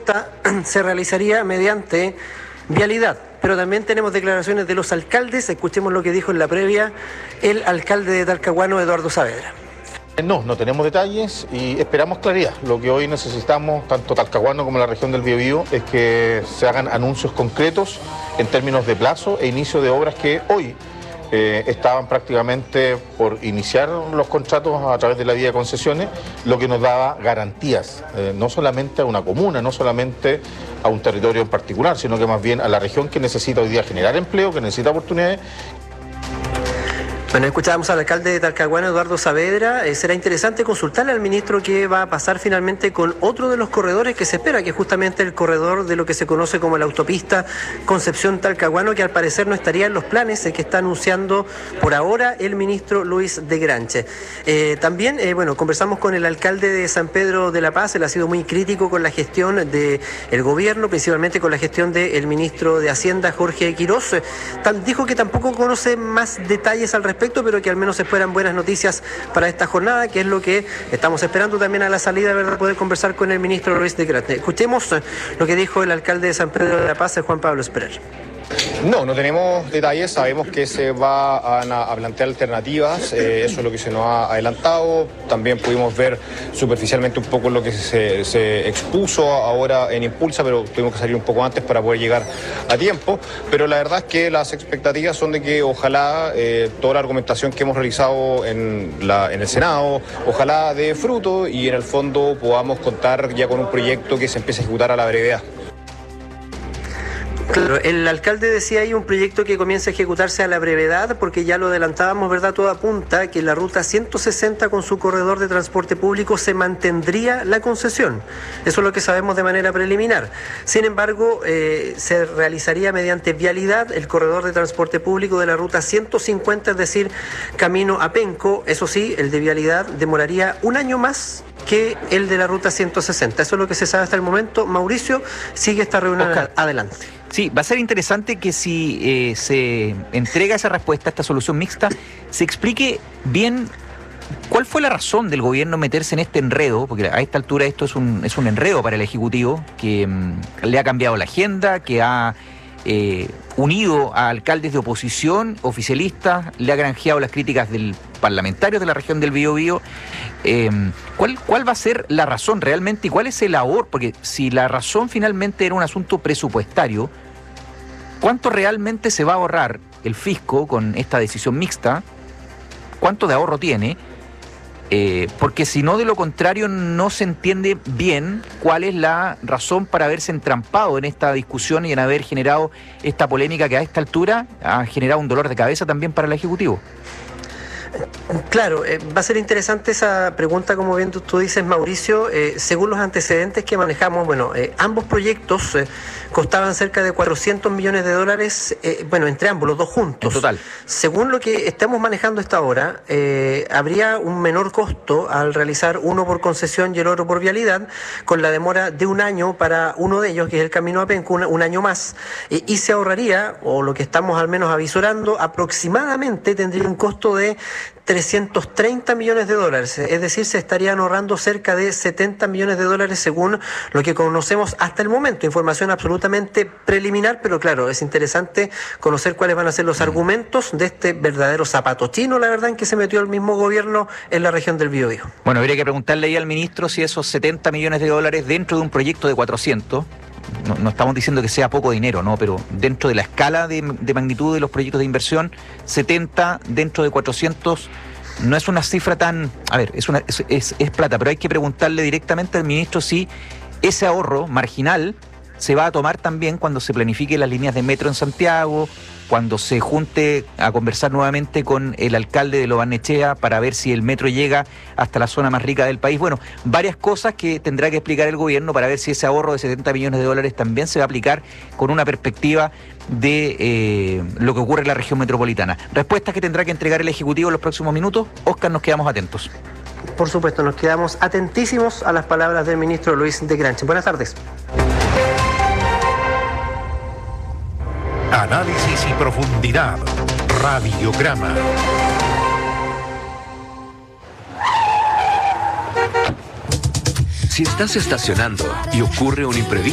respuesta se realizaría mediante vialidad. Pero también tenemos declaraciones de los alcaldes. Escuchemos lo que dijo en la previa el alcalde de Talcahuano, Eduardo Saavedra. No tenemos detalles y esperamos claridad. Lo que hoy necesitamos, tanto Talcahuano como la región del Biobío, es que se hagan anuncios concretos en términos de plazo e inicio de obras que hoy estaban prácticamente por iniciar los contratos a través de la vía de concesiones, lo que nos daba garantías, no solamente a una comuna, no solamente a un territorio en particular, sino que más bien a la región que necesita hoy día generar empleo, que necesita oportunidades. Bueno, escuchábamos al alcalde de Talcahuano, Eduardo Saavedra. Será interesante consultarle al ministro qué va a pasar finalmente con otro de los corredores que se espera, que es justamente el corredor de lo que se conoce como la autopista Concepción-Talcahuano, que al parecer no estaría en los planes que está anunciando por ahora el ministro Luis de Granche. También, conversamos con el alcalde de San Pedro de la Paz. Él ha sido muy crítico con la gestión del gobierno, principalmente con la gestión del ministro de Hacienda, Jorge Quirós. Dijo que tampoco conoce más detalles al respecto, pero que al menos se esperan buenas noticias para esta jornada, que es lo que estamos esperando también a la salida, ¿verdad?, poder conversar con el ministro Luis de Granche. Escuchemos lo que dijo el alcalde de San Pedro de la Paz, Juan Pablo Esperer. No tenemos detalles, sabemos que se van a plantear alternativas, eso es lo que se nos ha adelantado. También pudimos ver superficialmente un poco lo que se expuso ahora en Impulsa, pero tuvimos que salir un poco antes para poder llegar a tiempo. Pero la verdad es que las expectativas son de que ojalá toda la argumentación que hemos realizado en el Senado, ojalá dé fruto y en el fondo podamos contar ya con un proyecto que se empiece a ejecutar a la brevedad. Claro, el alcalde decía hay un proyecto que comienza a ejecutarse a la brevedad, porque ya lo adelantábamos, ¿verdad? Todo apunta que la ruta 160 con su corredor de transporte público se mantendría la concesión. Eso es lo que sabemos de manera preliminar. Sin embargo, se realizaría mediante vialidad el corredor de transporte público de la ruta 150, es decir, camino a Penco. Eso sí, el de vialidad demoraría un año más que el de la ruta 160. Eso es lo que se sabe hasta el momento. Mauricio, sigue esta reunión adelante. Sí, va a ser interesante que si se entrega esa respuesta, esta solución mixta, se explique bien cuál fue la razón del gobierno meterse en este enredo, porque a esta altura esto es un enredo para el Ejecutivo, que le ha cambiado la agenda, que ha unido a alcaldes de oposición, oficialistas, le ha granjeado las críticas del parlamentarios de la región del Biobío. ¿Cuál va a ser la razón realmente y cuál es el ahorro? Porque si la razón finalmente era un asunto presupuestario, ¿cuánto realmente se va a ahorrar el fisco con esta decisión mixta? ¿Cuánto de ahorro tiene? Porque si no, de lo contrario, no se entiende bien cuál es la razón para haberse entrampado en esta discusión y en haber generado esta polémica que a esta altura ha generado un dolor de cabeza también para el Ejecutivo. Claro, va a ser interesante esa pregunta, como bien tú dices, Mauricio. Según los antecedentes que manejamos, ambos proyectos costaban cerca de 400 millones de dólares, entre ambos, los dos juntos. En total. Según lo que estamos manejando hasta ahora, habría un menor costo al realizar uno por concesión y el otro por vialidad, con la demora de un año para uno de ellos, que es el camino a Penco, un año más, y se ahorraría, o lo que estamos al menos avisorando, aproximadamente tendría un costo de 330 millones de dólares, es decir, se estarían ahorrando cerca de 70 millones de dólares según lo que conocemos hasta el momento. Información absolutamente preliminar, pero claro, es interesante conocer cuáles van a ser los argumentos de este verdadero zapato chino, la verdad, en que se metió el mismo gobierno en la región del Biobío. Bueno, habría que preguntarle ahí al ministro si esos 70 millones de dólares dentro de un proyecto de 400, no estamos diciendo que sea poco dinero, no, pero dentro de la escala de magnitud de los proyectos de inversión, 70 dentro de 400 no es una cifra tan... A ver, es plata, pero hay que preguntarle directamente al ministro si ese ahorro marginal se va a tomar también cuando se planifique las líneas de metro en Santiago, cuando se junte a conversar nuevamente con el alcalde de Lo Barnechea para ver si el metro llega hasta la zona más rica del país. Bueno, varias cosas que tendrá que explicar el gobierno para ver si ese ahorro de 70 millones de dólares también se va a aplicar con una perspectiva de lo que ocurre en la región metropolitana. Respuestas que tendrá que entregar el Ejecutivo en los próximos minutos. Óscar, nos quedamos atentos. Por supuesto, nos quedamos atentísimos a las palabras del ministro Luis de Granche. Buenas tardes. Análisis y profundidad. Radiograma. Si estás estacionando y ocurre un imprevisto,